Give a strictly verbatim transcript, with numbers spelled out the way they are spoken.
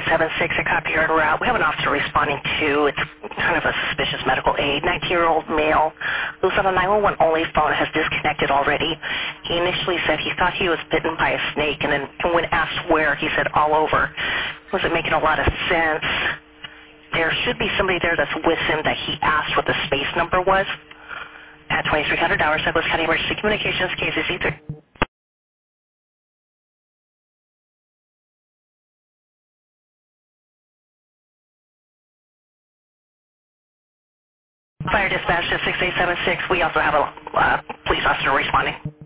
seven six at Copyright Route. We have an officer responding to, it's kind of a suspicious medical aid, nineteen-year-old male who's on a nine one one only phone, has disconnected already. He initially said he thought he was bitten by a snake, and then when asked where, he said all over. Wasn't making a lot of sense. There should be somebody there that's with him that he asked what the space number was. At twenty-three hundred dollars, Douglas County Emergency Communications, K Z C three. Fire dispatch to six eight seven six. We also have a uh, police officer responding.